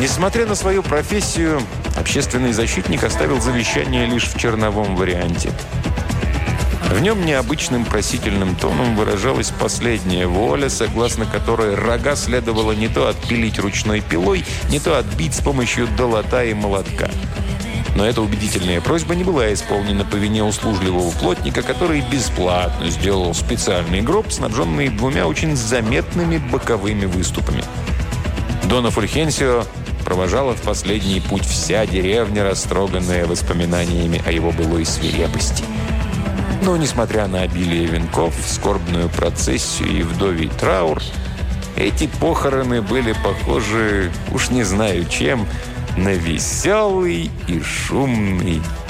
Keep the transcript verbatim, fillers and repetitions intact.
Несмотря на свою профессию, общественный защитник оставил завещание лишь в черновом варианте. В нем необычным просительным тоном выражалась последняя воля, согласно которой рога следовало не то отпилить ручной пилой, не то отбить с помощью долота и молотка. Но эта убедительная просьба не была исполнена по вине услужливого плотника, который бесплатно сделал специальный гроб, снабженный двумя очень заметными боковыми выступами. Дона Фульхенсио провожала в последний путь вся деревня, растроганная воспоминаниями о его былой свирепости. Но, несмотря на обилие венков, скорбную процессию и вдовий траур, эти похороны были похожи, уж не знаю чем, на веселый и шумный